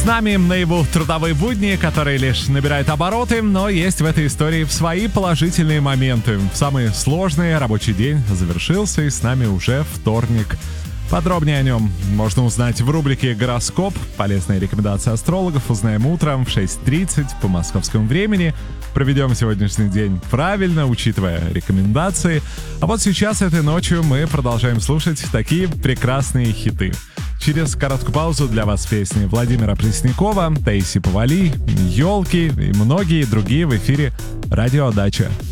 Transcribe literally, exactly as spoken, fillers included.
С нами наяву трудовые будни, которые лишь набирают обороты, но есть в этой истории свои положительные моменты. Самый сложный рабочий день завершился, и с нами уже вторник. Подробнее о нем можно узнать в рубрике «Гороскоп». Полезные рекомендации астрологов узнаем утром в шесть тридцать по московскому времени. Проведем сегодняшний день правильно, учитывая рекомендации. А вот сейчас, этой ночью, мы продолжаем слушать такие прекрасные хиты. Через короткую паузу для вас песни Владимира Преснякова, Таисии Повалий, «Елки» и многие другие в эфире «Радио Дача».